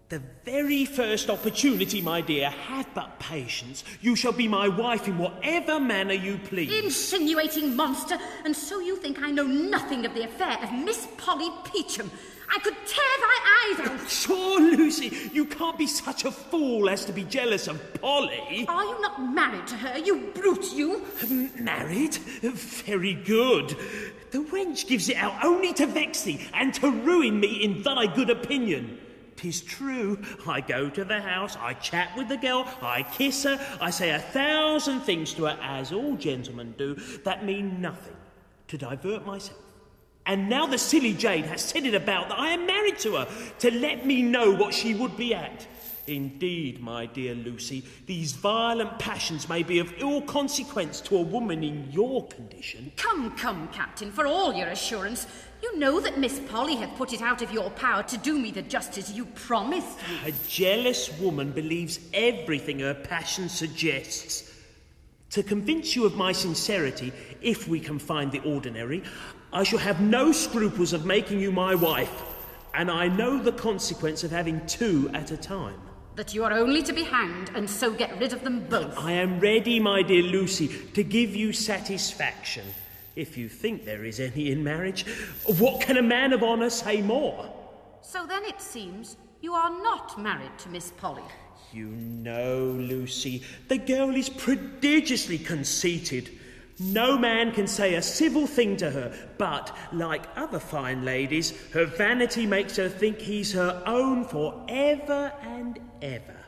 The very first opportunity, my dear. Have but patience. You shall be my wife in whatever manner you please. Insinuating monster! And so you think I know nothing of the affair of Miss Polly Peacham? I could tear thy eyes out! Sure, Lucy, you can't be such a fool as to be jealous of Polly. Are you not married to her, you brute, you? Married? Very good. The wench gives it out only to vex thee and to ruin me in thy good opinion. 'Tis true, I go to the house, I chat with the girl, I kiss her, I say 1,000 things to her, as all gentlemen do, that mean nothing, to divert myself. And now the silly jade has said it about that I am married to her, to let me know what she would be at. Indeed, my dear Lucy, these violent passions may be of ill consequence to a woman in your condition. Come, Captain, for all your assurance. You know that Miss Polly hath put it out of your power to do me the justice you promised me. A jealous woman believes everything her passion suggests. To convince you of my sincerity, if we can find the ordinary, I shall have no scruples of making you my wife, and I know the consequence of having two at a time. That you are only to be hanged, and so get rid of them both. I am ready, my dear Lucy, to give you satisfaction, if you think there is any in marriage. What can a man of honour say more? So then it seems you are not married to Miss Polly. You know, Lucy, the girl is prodigiously conceited. No man can say a civil thing to her, but, like other fine ladies, her vanity makes her think he's her own for ever and ever.